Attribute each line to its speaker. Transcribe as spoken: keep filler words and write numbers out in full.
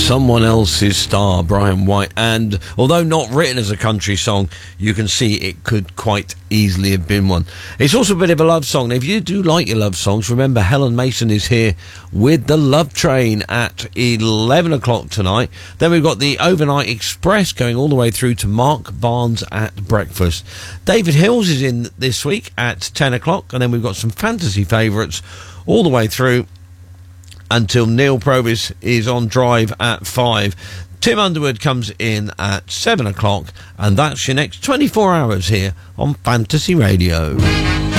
Speaker 1: Someone Else's Star, Brian White. And although not written as a country song, you can see it could quite easily have been one. It's also a bit of a love song. If you do like your love songs, remember Helen Mason is here with the Love Train at eleven o'clock tonight. Then we've got the Overnight Express going all the way through to Mark Barnes at breakfast. David Hills is in this week at ten o'clock, and then we've got some fantasy favourites all the way through until Neil Provis is on drive at five. Tim Underwood comes in at seven o'clock, and that's your next twenty-four hours here on Fantasy Radio.